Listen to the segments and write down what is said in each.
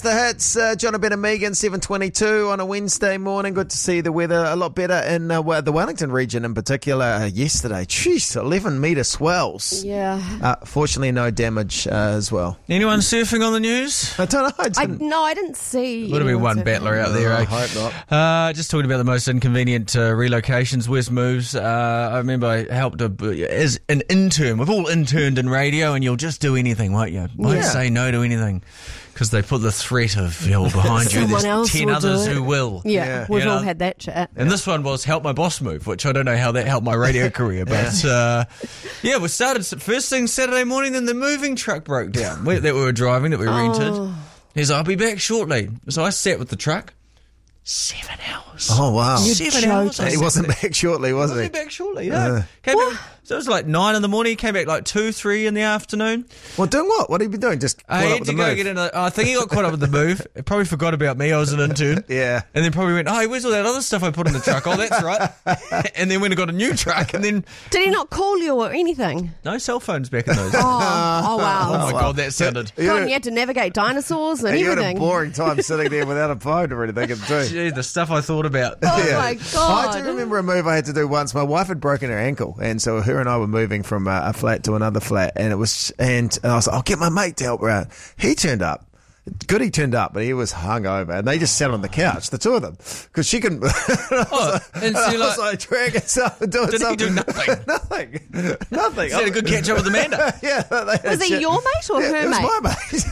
The hits, John Ben and Megan, 7:22 on a Wednesday morning. Good to see the weather a lot better in the Wellington region in particular yesterday. Jeez, 11-metre swells. Yeah. Fortunately, no damage as well. Anyone surfing on the news? I don't know. I didn't see. Would have been one battler out there. I hope not. Just talking about the most inconvenient relocations, worst moves. I remember I helped as an intern. We've all interned in radio, and you'll just do anything, won't you? Won't say no to anything. Because they put the threat of behind you. There's 10 others who will. Yeah. We've all had that chat. And this one was help my boss move, which I don't know how that helped my radio career. But we started first thing Saturday morning, then the moving truck broke down that we were driving, that we rented. He's like, I'll be back shortly. So I sat with the truck. 7 hours. Oh, wow. 7 hours. He wasn't back shortly, was he? Wasn't back shortly, no. Came back, so it was like 9 in the morning. He came back like 2, 3 in the afternoon. Well, doing what? What had he been doing? Just caught up with the move? I think he got caught up with the move. He probably forgot about me. I was an intern. Yeah. And then probably went, where's all that other stuff I put in the truck? Oh, that's right. And then went and got a new truck. And then... Did he not call you or anything? No cell phones back in those. Oh, wow. Oh, my God, that sounded... God, you had to navigate dinosaurs and you everything. had a boring time sitting there without a phone or anything too. Gee, the stuff I thought about. Oh, my God. I do remember a move I had to do once. My wife had broken her ankle, and so her and I were moving from a flat to another flat, and I was like, I'll get my mate to help her out. He turned up. Good, he turned up, but he was hungover, and they just sat on the couch, the two of them, because she couldn't. I was like dragging stuff and doing something. Did he do nothing? Nothing. He had a good catch up with Amanda. Yeah. Was he your mate or her it was mate? my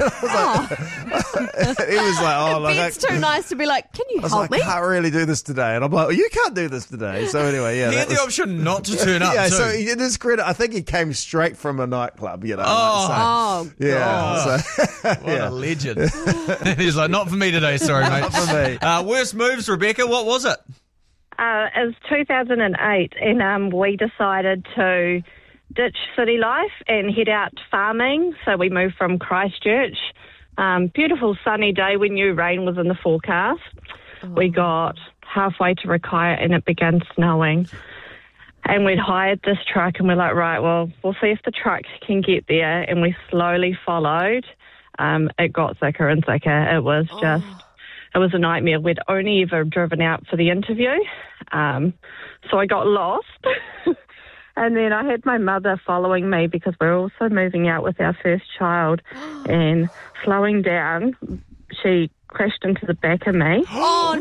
mate. He was like, Ben's too nice to be like, can you help me? I can't really do this today. And I'm like, well, you can't do this today. So anyway, He had the option not to turn up, Yeah, too. so in his credit, I think he came straight from a nightclub, you know. God. What a legend. He's like, not for me today, sorry, mate. Not for me. Worst moves, Rebecca, what was it? It was 2008, and we decided to ditch city life and head out farming. So we moved from Christchurch. Beautiful sunny day. We knew rain was in the forecast. We got halfway to Rakaia and it began snowing. And we'd hired this truck and we're like, right, well, we'll see if the truck can get there. And we slowly followed. It got thicker and thicker. It was just, it was a nightmare. We'd only ever driven out for the interview. So I got lost. And then I had my mother following me because we're also moving out with our first child. And slowing down, she crashed into the back of me. Oh,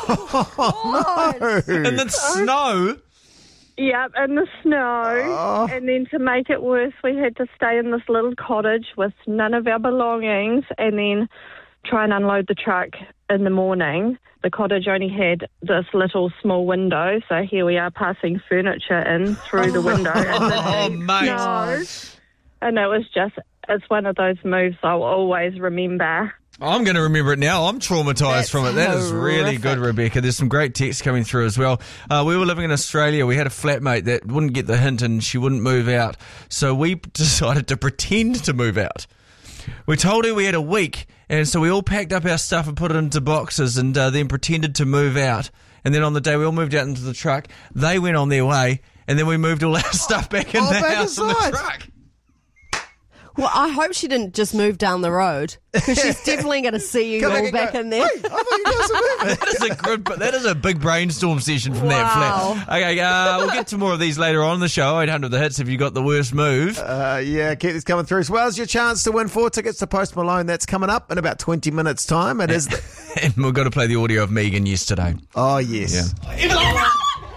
no. In the snow? Yep, in the snow. And then to make it worse, we had to stay in this little cottage with none of our belongings and then try and unload the truck in the morning. The cottage only had this little small window, so here we are passing furniture in through the window. Mate. And it was just, it's one of those moves I'll always remember. I'm going to remember it now. I'm traumatised from it. That is really horrific. good, Rebecca. There's some great texts coming through as well. We were living in Australia. We had a flatmate that wouldn't get the hint and she wouldn't move out. So we decided to pretend to move out. We told her we had a week, and so we all packed up our stuff and put it into boxes and then pretended to move out. And then on the day we all moved out into the truck, they went on their way, and then we moved all our stuff back in the house in the truck. Well, I hope she didn't just move down the road because she's definitely going to see you all back in there. Wait, I thought you guys were moving. That is a big brainstorm session from that flat. Okay, we'll get to more of these later on in the show. 800 The Hits. Have you got the worst move? Yeah, keep this coming through as well as your chance to win 4 tickets to Post Malone. That's coming up in about 20 minutes' time. It is. And we've got to play the audio of Megan yesterday. Oh, yes. Yeah.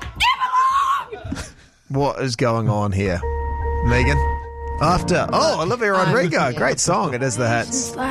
What is going on here, Megan? After Olivia Rodrigo, great song. It is The Hits.